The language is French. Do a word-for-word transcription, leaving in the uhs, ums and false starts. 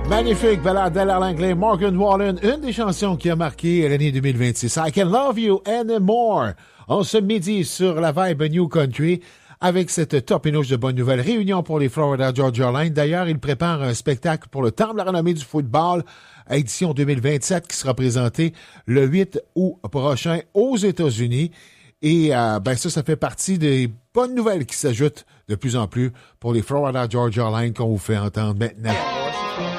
Magnifique balade d'Ella Langley, Morgan Wallen, une des chansons qui a marqué l'année deux mille vingt-six. I Can Love You Anymore. On se midi sur la vibe New Country avec cette top énouche de bonnes nouvelles. Réunion pour les Florida Georgia Line. D'ailleurs, ils préparent un spectacle pour le Temple de la renommée du football, édition deux mille vingt-sept, qui sera présenté le huit août prochain aux États-Unis. Et euh, ben ça, ça fait partie des bonnes nouvelles qui s'ajoutent de plus en plus pour les Florida Georgia Line qu'on vous fait entendre maintenant.